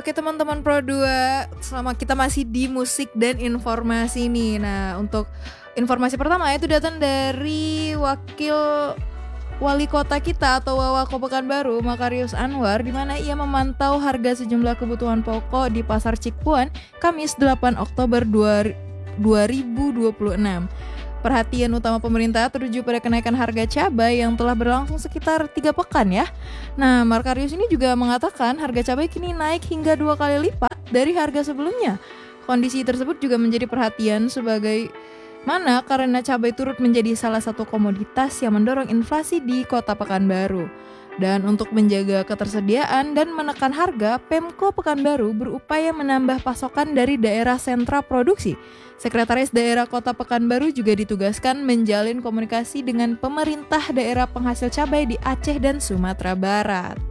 Oke teman-teman Pro 2, selama kita masih di musik dan informasi nih. Nah, untuk informasi pertama itu datang dari wakil wali kota kita atau Wawako Pekanbaru, Makarius Anwar, di mana ia memantau harga sejumlah kebutuhan pokok di Pasar Cikuan Kamis 8 Oktober 2026. Perhatian utama pemerintah tertuju pada kenaikan harga cabai yang telah berlangsung sekitar 3 pekan ya. Nah, Markarius ini juga mengatakan harga cabai kini naik hingga 2 kali lipat dari harga sebelumnya. Kondisi tersebut juga menjadi perhatian sebagai mana karena cabai turut menjadi salah satu komoditas yang mendorong inflasi di Kota Pekanbaru. Dan untuk menjaga ketersediaan dan menekan harga, Pemko Pekanbaru berupaya menambah pasokan dari daerah sentra produksi. Sekretaris Daerah Kota Pekanbaru juga ditugaskan menjalin komunikasi dengan pemerintah daerah penghasil cabai di Aceh dan Sumatera Barat.